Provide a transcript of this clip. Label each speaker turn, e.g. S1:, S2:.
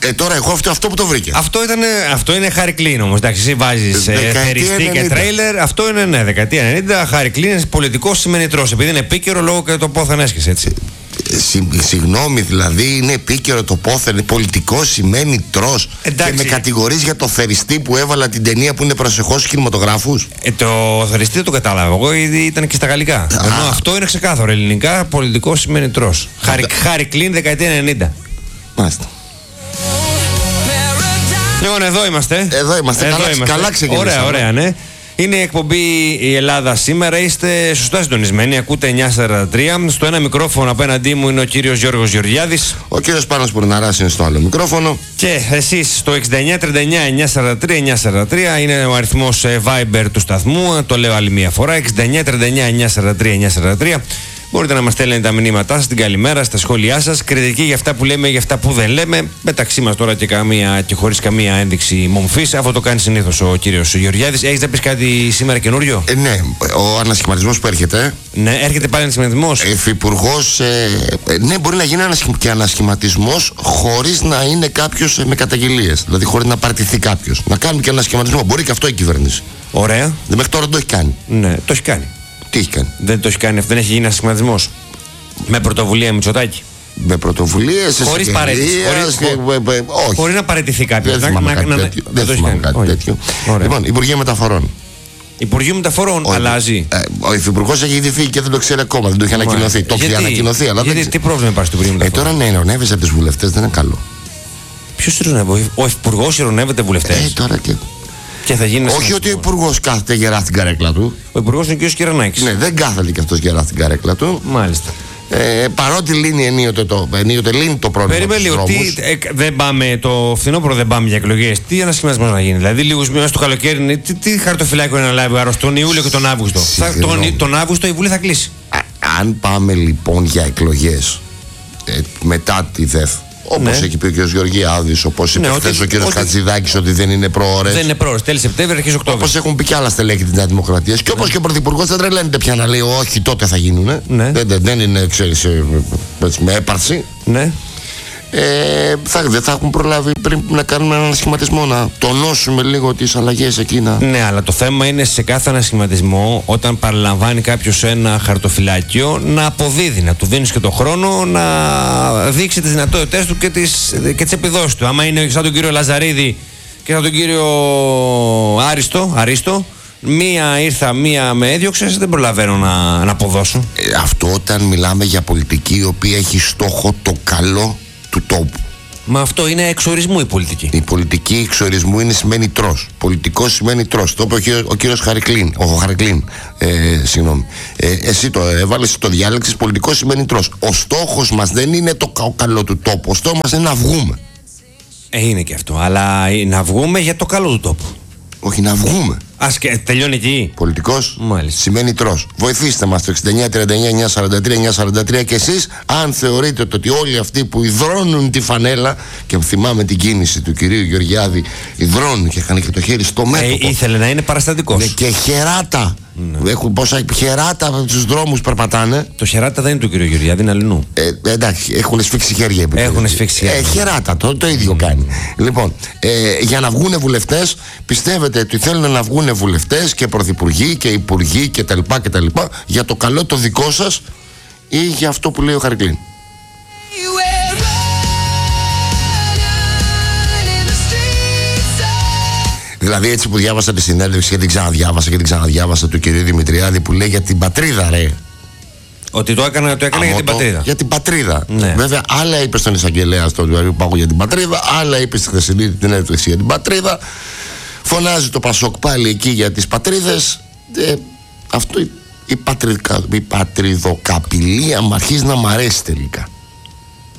S1: Τώρα εγώ αυτό που το βρήκε.
S2: Αυτό είναι Χάρη Κλίν όμως. Εντάξει, εσύ βάζεις θεριστή και τρέιλερ. Αυτό είναι, ναι, δεκαετία 90. Χάρη Κλίν, πολιτικός σημαίνει τρως. Επειδή είναι επίκαιρο λόγω και το πόθεν έσχεσαι, έτσι.
S1: Συγγνώμη, δηλαδή είναι επίκαιρο το πόθεν, πολιτικό σημαίνει τρως. Και με κατηγορείς για το θεριστή που έβαλα την ταινία που είναι προσεχώς στους κινηματογράφους.
S2: Το θεριστή δεν το κατάλαβα εγώ, ήταν και στα γαλλικά. Ενώ αυτό είναι ξεκάθαρο. Ελληνικά πολιτικό σημαίνει τρως. Χάρη Κλίν, δεκαετία 90.
S1: Μάλιστα.
S2: Λοιπόν, εδώ είμαστε.
S1: Καλά ξεκινήσαμε.
S2: Ωραία, ναι. Είναι η εκπομπή η Ελλάδα σήμερα. Είστε σωστά συντονισμένοι. Ακούτε 943. Στο ένα μικρόφωνο απέναντί μου είναι ο κύριος Γιώργος Γεωργιάδης.
S1: Ο κύριος Πάνος Πουρναράς είναι στο άλλο μικρόφωνο.
S2: Και εσείς στο 6939-943 είναι ο αριθμός Viber του σταθμού. Το λέω άλλη μία φορά. 6939-943-943. Μπορείτε να μας στέλνετε τα μηνύματά σας, την καλημέρα, στα σχόλιά σας, κριτική για αυτά που λέμε, για αυτά που δεν λέμε, μεταξύ μας τώρα και χωρίς καμία ένδειξη μομφής. Αυτό το κάνει συνήθως ο κύριος Γεωργιάδης. Έχεις να πεις κάτι σήμερα καινούριο?
S1: Ναι, ο ανασχηματισμός που έρχεται.
S2: Ναι, έρχεται πάλι ανασχηματισμός.
S1: Υφυπουργός, ναι, μπορεί να γίνει και ανασχηματισμός χωρίς να είναι κάποιος με καταγγελίες. Δηλαδή χωρίς να παρτιθεί κάποιος. Να κάνουμε και ανασχηματισμό. Μπορεί και αυτό η κυβέρνηση.
S2: Ωραία.
S1: Μέχρι τώρα το έχει κάνει.
S2: Ναι, το έχει κάνει.
S1: Τι έχει κάνει?
S2: Δεν το έχει κάνει, δεν έχει γίνει ένα σχηματισμός. Με πρωτοβουλία Μητσοτάκη.
S1: Με πρωτοβουλίες,
S2: χωρίς παρέτηση.
S1: Όχι.
S2: Χωρίς να παραιτηθεί κάποιος.
S1: Δεν θυμάμαι κάτι τέτοιο. Λοιπόν, Υπουργείο Μεταφορών.
S2: Υπουργείο Μεταφορών αλλάζει.
S1: Ο Υφυπουργός έχει ήδη φύγει και δεν το ξέρει ακόμα. Δεν το έχει ανακοινωθεί. Το έχει ανακοινωθεί, αλλά
S2: δεν. Τι πρόβλημα υπάρχει στο Υπουργείο Μεταφορών?
S1: Τώρα να ειρωνεύεσαι από τους βουλευτές δεν είναι καλό.
S2: Ποιος ειρωνεύει? Ο Υφυπουργός ειρωνεύεται βουλευτές.
S1: Τώρα και.
S2: Όχι
S1: ότι ο Υπουργός κάθεται γερά στην καρέκλα του.
S2: Ο Υπουργός είναι ο κ. Κυρανάκης.
S1: Ναι, δεν κάθεται και αυτός γερά στην καρέκλα του.
S2: Μάλιστα.
S1: Παρότι λύνει ενίοτε λύνει το πρόβλημα.
S2: Περίμενε λίγο. Δεν πάμε το φθινόπωρο, δεν πάμε για εκλογές. Τι ανασχηματισμός να γίνει? Δηλαδή, λίγους μήνες το καλοκαίρι, τι χαρτοφυλάκιο είναι να λάβει ο Άρρος τον Ιούλιο και τον Αύγουστο? Τον Αύγουστο η Βουλή θα κλείσει.
S1: Αν πάμε λοιπόν για εκλογές μετά τη ΔΕΘ, όπως έχει πει ο κ. Γεωργιάδης, όπως είπε χθες ο κ. Χατζηδάκης, ότι δεν είναι προώρες.
S2: Δεν είναι προώρες. Τέλη Σεπτέμβρη, αρχές Οκτώβρη.
S1: Όπως έχουν πει και άλλα στελέχη της Νέας Δημοκρατίας. Και όπως και ο Πρωθυπουργός δεν τρελαίνεται πια να λέει όχι, τότε θα γίνουνε. Δεν είναι, ξέρεις, με έπαρση.
S2: Ναι.
S1: Δεν θα έχουν προλάβει πριν να κάνουμε έναν ανασχηματισμό, να τονώσουμε λίγο τις αλλαγές εκείνα.
S2: Ναι, αλλά το θέμα είναι σε κάθε ανασχηματισμό, όταν παραλαμβάνει κάποιος ένα χαρτοφυλάκιο, να αποδίδει, να του δίνεις και το χρόνο να δείξει τις δυνατότητες του και τις επιδόσεις του. Άμα είναι σαν τον κύριο Λαζαρίδη και σαν τον κύριο Αρίστο, μία ήρθα, μία με έδιωξες, δεν προλαβαίνω να αποδώσω.
S1: Αυτό όταν μιλάμε για πολιτική η οποία έχει στόχο το καλό του τόπου.
S2: Μα αυτό είναι εξορισμού η πολιτική. Η
S1: πολιτική εξορισμού σημαίνει τρως. Πολιτικό σημαίνει τρως. Το είπε ο κύριος Χαρικλίν. Συγγνώμη. Εσύ το έβαλες, το διάλεξες. Πολιτικό σημαίνει τρως. Ο στόχος μας δεν είναι το καλό του τόπου. Ο στόχος μας είναι να βγούμε.
S2: Είναι και αυτό. Αλλά να βγούμε για το καλό του τόπου.
S1: Όχι, να βγούμε.
S2: Ας και τελειώνει εκεί.
S1: Πολιτικός σημαίνει τρως. Βοηθήστε μας το 6939-943-943 και εσείς, αν θεωρείτε ότι όλοι αυτοί που υδρώνουν τη φανέλα, και θυμάμαι την κίνηση του κυρίου Γεωργιάδη, υδρώνουν και είχαν και το χέρι στο μέτωπο.
S2: Ήθελε να είναι παραστατικός.
S1: Και χεράτα. Έχουν πόσα χεράτα από τους δρόμους περπατάνε.
S2: Το χεράτα δεν είναι του κυρίου Γεωργιάδη, είναι αλληνού.
S1: Εντάξει, έχουν σφίξει χέρια.
S2: Έχουν σφίξει χέρια.
S1: Χεράτα, το ίδιο κάνει. Λοιπόν, για να βγούνε βουλευτές, πιστεύετε ότι θέλουν να βγούνε βουλευτές και πρωθυπουργοί και υπουργοί κτλ. Για το καλό το δικό σας ή για αυτό που λέει ο Χαρικλίν? Δηλαδή, έτσι που διάβασα τη συνέντευξη και την ξαναδιάβασα του κυρίου Δημητριάδη, που λέει για την πατρίδα, ρε.
S2: Ότι το έκανε για την πατρίδα.
S1: Για την πατρίδα.
S2: Ναι.
S1: Βέβαια, άλλα είπε στον εισαγγελέα στο Διαρίου Πάγου για την πατρίδα, άλλα είπε στη χθεσινή την έκθεση για την πατρίδα. Φωνάζει το Πασόκ πάλι εκεί για τις πατρίδες. Αυτό η πατριδοκαπηλεία μου αρχίζει να μ' αρέσει τελικά.